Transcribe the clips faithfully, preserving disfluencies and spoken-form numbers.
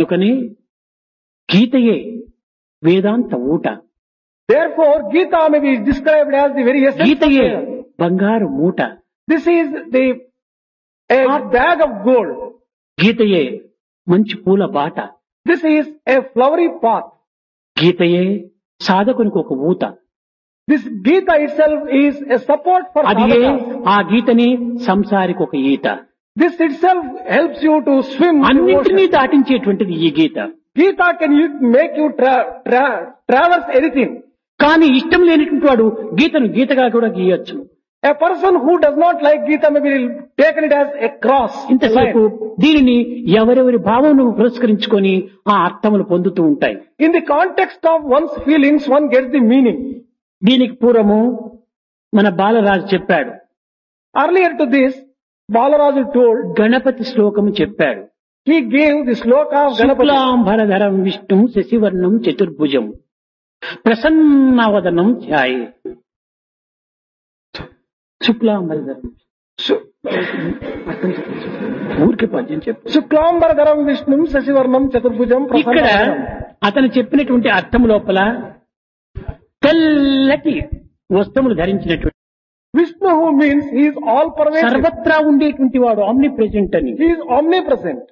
అందుకని గీతయే వేదాంత ఊట. Therefore, Gita may be described as the very essence of గీతయే Vedanta. బంగారు మూట. This is the a bag of gold. గీతయే మంచి పూల బాట. This is a flowery path. గీతయే సాధకునికి ఒక ఊత. This Gita itself is a support for అదియే sadhakas. ఆ గీతని సంసారికి ఒక ఈత. This itself helps you to swim in the అన్నింటినీ ocean. దాటించేటువంటిది ఈ గీత. Gita can you make you tra- tra- traverse anything. కానీ ఇష్టం లేనటువంటి వాడు గీతను గీతగా కూడా గీయొచ్చు. A person who does not like Gita may be taken it as a cross. ఇంతసేపు దీనిని ఎవరెవరి భావమును పురస్కరించుకొని ఆ అర్థములు పొందుతూ ఉంటాయి. In the context of one's feelings, one gets the meaning. దీనికి పూర్వము మన బాలరాజు చెప్పాడు. Earlier to this, Balaraju told, Ganapati శ్లోకము చెప్పాడు. he gave the sloka of Ganapati. శుక్లాంబరధరం విష్ణు శశివర్ణం చతుర్భుజం ప్రసన్నవదనం ధ్యాయే. శుక్లాంబరధరం Su- ఊరికే పద్యం చెప్పు. Shuklambaradharam Vishnum Sasivarnam Chaturbhujam ఇక్కడ Prasannavadaram. అతను చెప్పినటువంటి అర్థం లోపల తెల్లటి వస్త్రములు ధరించినటువంటి Vishnu who means he is all pervasive. సర్వత్రా ఉండేటువంటి వాడు ఆమ్ని ప్రెజెంట్ అని. He is omnipresent.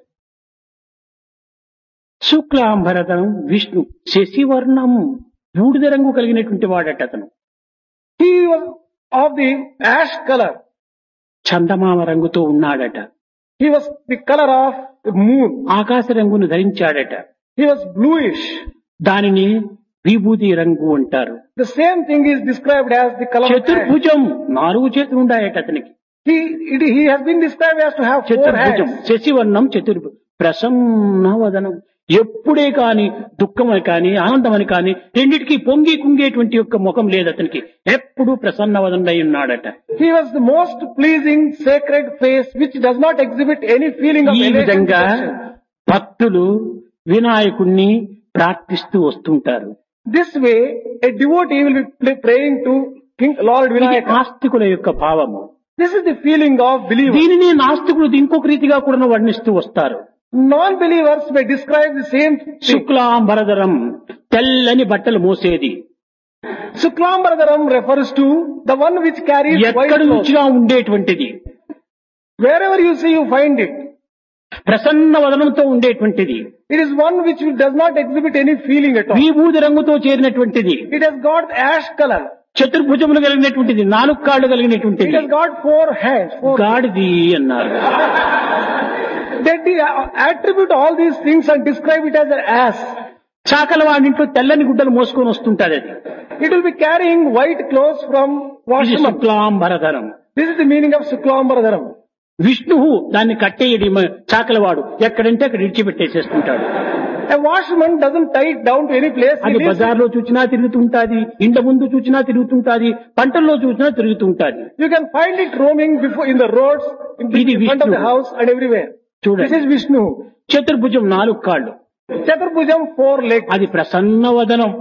శుక్లాంబరధరం విష్ణు శశివర్ణం బూడిద రంగు కలిగినటువంటి వాడట అతను. He was of the ash color. చందమామ రంగుతో ఉన్నాడట. He was the color of the moon. ఆకాశ రంగును ధరించాడట. He was bluish. దానిని విభూతి రంగు అంటారు. The same thing is described as the color of ash. చతుర్భుజం నాలుగు చేతులు ఉన్నాయట అతనికి. He, it, he has been described as to have four చతుర్భుజం hands. శశివర్ణం చతుర్భుజం ప్రసన్నవదనం. ఎప్పుడే కాని దుఃఖమని కాని ఆనందమని కాని రెండిటికి పొంగి కుంగేటువంటి యొక్క ముఖం లేదు అతనికి. ఎప్పుడు ప్రసన్నవదనై ఉన్నాడట. He was the most pleasing sacred face which does not exhibit any feeling of ఈ elation. విధంగా భక్తులు వినాయకుణ్ణి ప్రార్థిస్తూ వస్తుంటారు. This way, a devotee will be praying to King Lord ఇది Vinayaka. ఆస్తికుల యొక్క భావము. This is the feeling of believers. దీనిని నాస్తికులు ఇంకొక రీతిగా కూడా వర్ణిస్తూ వస్తారు. Non-believers may describe the same thing. శుక్లాంబరధరం తెల్లని బట్టలు మోసేది. Shuklambaradaram refers to the one which carries white ఎక్కడి clothes. నుంచిగా ఉండేటువంటిది. Wherever you see, you find it. Prasanna వదనంతో ఉండేటువంటిది. It is one which does not exhibit any feeling at all. విభూది రంగుతో చేరినటువంటిది. It has got ash color. చతుర్భుజములు కలిగినటువంటిది. నాలుగు కాళ్ళు It కలిగినటువంటిది. has got four hands. Four. గాడిది అన్నారు. They de- attribute all these things and describe it as an ass. చాకల వాడింట్లో తెల్లని గుడ్డలు మోసుకొని వస్తుంటారు. అది It will be carrying white clothes from ఇది washman. శుక్లాంబరధరం. This is the meaning of Shuklambaradaram. విష్ణువు దాన్ని కట్టేయడి చాకలవాడు ఎక్కడంటే అక్కడ ఇడిచిపెట్టేసేస్తుంటాడు. A washman doesn't tie it down to any place. He అది leaves it. బజార్లో చూచినా తిరుగుతుంటాది, ఇంట ముందు చూచినా తిరుగుతుంటాది, పంటల్లో చూచినా తిరుగుతుంటాది. You can find it roaming before in the roads, in the ఇది in front of the Vishnu. house and everywhere. This చూడండి, is Vishnu. చతుర్భుజం నాలుగు కాళ్ళు, Chaturbhujam four legs. అది ప్రసన్న వదనం.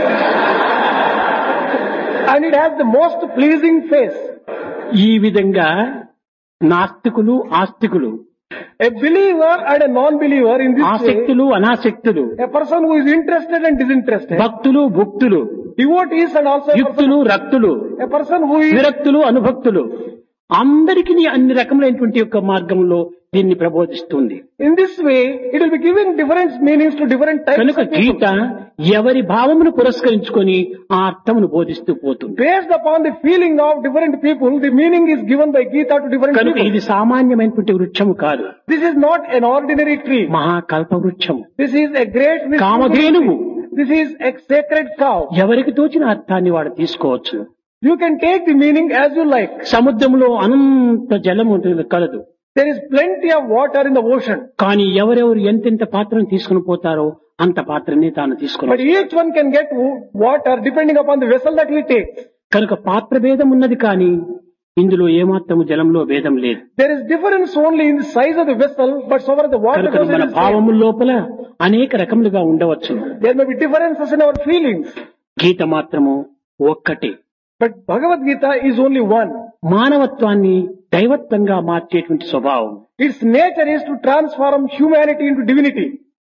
And it has the most pleasing face. ఈ విధంగా నాస్తికులు ఆస్తికులు, A believer and a non-believer in this way, ఆసక్తులు అనాసక్తులు, a person who is interested and disinterested, భక్తులు భుక్తులు, devotees and also a person, యుక్తులు రక్తులు, a person who is విరక్తులు అనుభక్తులు, అందరికీ అన్ని రకములైనటువంటి యొక్క మార్గంలో దీన్ని ప్రబోధిస్తుంది. in this way, it will be giving different meanings to different types కనుక of people. గీత ఎవరి భావమును పురస్కరించుకొని ఆ అర్థమును బోధిస్తూ పోతుంది. Based upon the feeling of different people, the meaning is given by Gita to different కనుక people. ఇది సామాన్యమైనటువంటి వృక్షము కాదు, This is not an ordinary tree. మహాకల్ప వృక్షము. This is a great wisdom. Kamadhenu. This is a sacred cow. ఎవరికి తోచిన అర్థాన్ని వాడు తీసుకోవచ్చు. You can take the meaning as you like. సముద్రంలో అనంత జలము కలదు, There is plenty of water in the ocean. కానీ ఎవరెవరు ఎంతెంత పాత్రను తీసుకుని పోతారో అంత పాత్రని తాను తీసుకుని. But each one can get w- water depending upon the vessel that he takes. కనుక పాత్ర భేదం ఉన్నది, కానీ ఇందులో ఏమాత్రము జలంలో భేదం లేదు. There is difference only in the size of the vessel, but so far as the water కనుక goes, మన it is same. భావము లోపల అనేక రకములుగా ఉండవచ్చు. There may be differences in our feelings. గీత మాత్రము ఒక్కటే. But Bhagavad Gita is only one. మానవత్వాన్ని దైవత్వంగా మార్చేటువంటి స్వభావం. Its nature is to transform humanity into divinity.